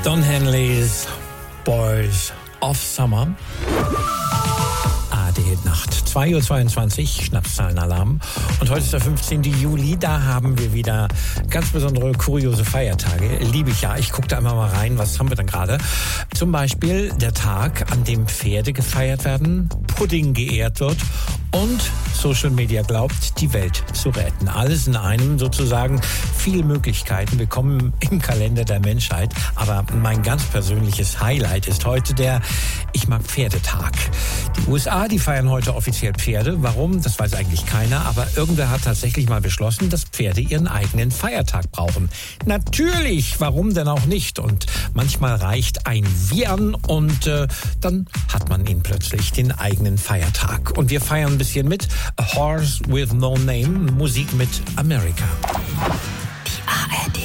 Don Henleys Boys of Summer. ARD-Nacht, 2.22 Uhr, Schnapszahlenalarm. Und heute ist der 15. Juli, da haben wir wieder ganz besondere, kuriose Feiertage. Liebe ich ja, ich gucke da immer mal rein, was haben wir denn gerade? Zum Beispiel der Tag, an dem Pferde gefeiert werden, Pudding geehrt wird und Social Media glaubt, die Welt zu retten. Alles in einem sozusagen, viele Möglichkeiten. Wir kommen im Kalender der Menschheit. Aber mein ganz persönliches Highlight ist heute der Ich mag Pferdetag. Die USA, die feiern heute offiziell Pferde. Warum? Das weiß eigentlich keiner. Aber irgendwer hat tatsächlich mal beschlossen, dass Pferde ihren eigenen Feiertag brauchen. Natürlich, warum denn auch nicht? Und manchmal reicht ein Wiehern und dann hat man ihn plötzlich, den eigenen Feiertag. Und wir feiern ein bisschen mit. A Horse with No Name, Musik mit America. Die ARD.